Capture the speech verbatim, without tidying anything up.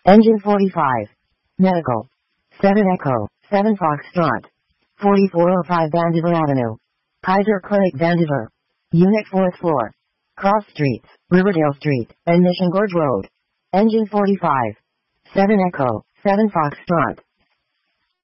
Engine forty-five. Medical. seven Echo, seven Foxtrot. forty-four oh five Vandiver Avenue. Kaiser Clinic Vandiver. Unit fourth floor. Cross Streets, Riverdale Street, and Mission Gorge Road. Engine forty-five. seven Echo, seven Foxtrot.